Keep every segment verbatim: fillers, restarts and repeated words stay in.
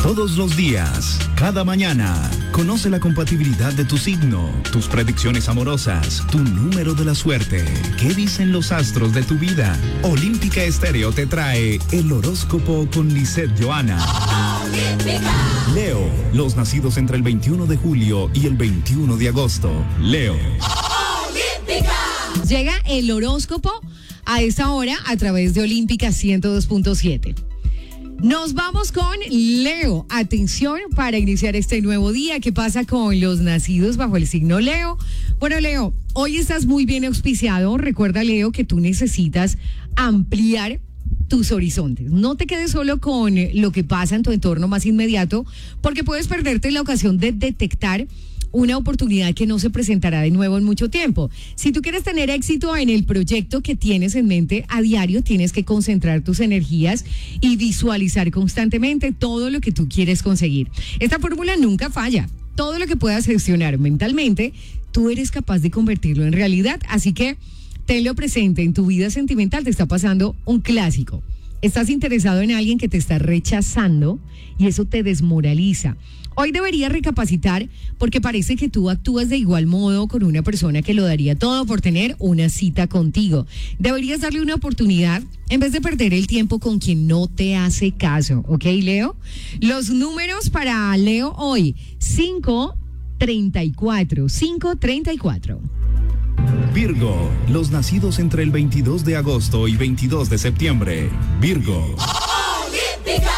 Todos los días, cada mañana, conoce la compatibilidad de tu signo, tus predicciones amorosas, tu número de la suerte. ¿Qué dicen los astros de tu vida? Olímpica Estéreo te trae el horóscopo con Lisette Johanna. ¡Olímpica! Leo, los nacidos entre el veintiuno de julio y el veintiuno de agosto. Leo. ¡Olímpica! Llega el horóscopo a esta hora a través de Olímpica ciento dos punto siete. Nos vamos con Leo. Atención para iniciar este nuevo día. ¿Qué pasa con los nacidos bajo el signo Leo? Bueno, Leo, hoy estás muy bien auspiciado. Recuerda, Leo, que tú necesitas ampliar tus horizontes. No te quedes solo con lo que pasa en tu entorno más inmediato, porque puedes perderte la ocasión de detectar una oportunidad que no se presentará de nuevo en mucho tiempo. Si tú quieres tener éxito en el proyecto que tienes en mente a diario, tienes que concentrar tus energías y visualizar constantemente todo lo que tú quieres conseguir. Esta fórmula nunca falla. Todo lo que puedas gestionar mentalmente, tú eres capaz de convertirlo en realidad. Así que tenlo presente, en tu vida sentimental te está pasando un clásico. Estás interesado en alguien que te está rechazando y eso te desmoraliza. Hoy deberías recapacitar porque parece que tú actúas de igual modo con una persona que lo daría todo por tener una cita contigo. Deberías darle una oportunidad en vez de perder el tiempo con quien no te hace caso. ¿Ok, Leo? Los números para Leo hoy: cinco, treinta y cuatro, cinco, treinta y cuatro. Virgo, los nacidos entre el veintidós de agosto y veintidós de septiembre. Virgo. ¡Olímpica!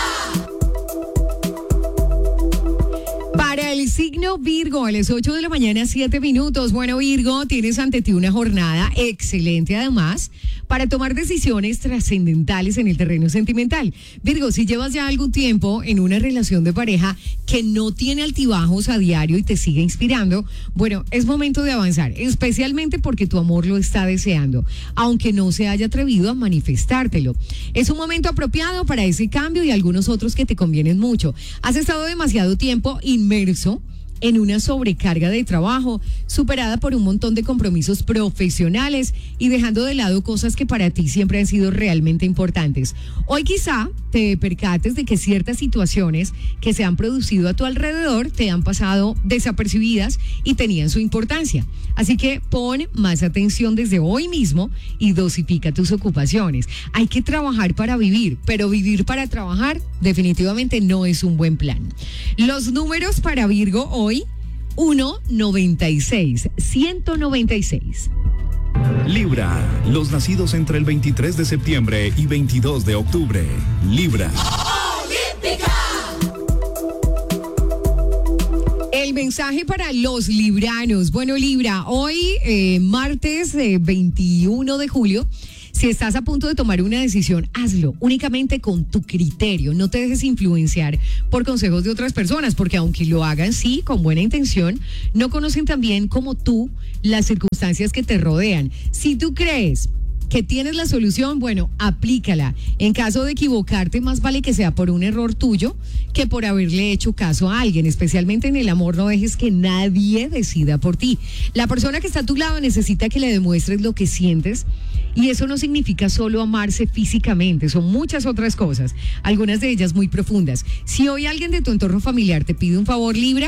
Para el signo Virgo, a las ocho de la mañana, siete minutos. Bueno, Virgo, tienes ante ti una jornada excelente, además, para tomar decisiones trascendentales en el terreno sentimental. Virgo, si llevas ya algún tiempo en una relación de pareja que no tiene altibajos a diario y te sigue inspirando, bueno, es momento de avanzar, especialmente porque tu amor lo está deseando, aunque no se haya atrevido a manifestártelo. Es un momento apropiado para ese cambio y algunos otros que te convienen mucho. Has estado demasiado tiempo inmerso en una sobrecarga de trabajo, superada por un montón de compromisos profesionales y dejando de lado cosas que para ti siempre han sido realmente importantes. Hoy quizá te percates de que ciertas situaciones que se han producido a tu alrededor te han pasado desapercibidas y tenían su importancia. Así que pon más atención desde hoy mismo y dosifica tus ocupaciones. Hay que trabajar para vivir, pero vivir para trabajar definitivamente no es un buen plan. Los números para Virgo hoy: uno, noventa y seis, ciento noventa y seis. Libra, los nacidos entre el veintitrés de septiembre y veintidós de octubre. Libra. ¡Olímpica! El mensaje para los libranos. Bueno, Libra, hoy eh, martes eh, veintiuno de julio, si estás a punto de tomar una decisión, hazlo únicamente con tu criterio. No te dejes influenciar por consejos de otras personas, porque aunque lo hagan, sí, con buena intención, no conocen tan bien como tú las circunstancias que te rodean. Si tú crees que tienes la solución, bueno, aplícala. En caso de equivocarte, más vale que sea por un error tuyo que por haberle hecho caso a alguien. Especialmente en el amor, no dejes que nadie decida por ti. La persona que está a tu lado necesita que le demuestres lo que sientes, y eso no significa solo amarse físicamente, son muchas otras cosas, algunas de ellas muy profundas. Si hoy alguien de tu entorno familiar te pide un favor, Libra,